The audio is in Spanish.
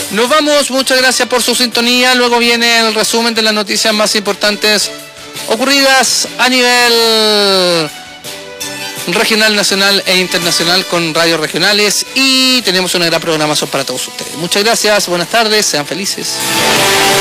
Nos vamos, muchas gracias por su sintonía. Luego viene el resumen de las noticias más importantes ocurridas a nivel regional, nacional e internacional con radios regionales, y tenemos una gran programación para todos ustedes. Muchas gracias, buenas tardes, sean felices.